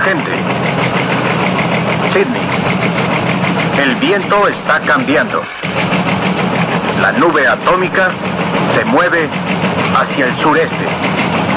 Urgente. Sydney. El viento está cambiando. La nube atómica se mueve hacia el sureste.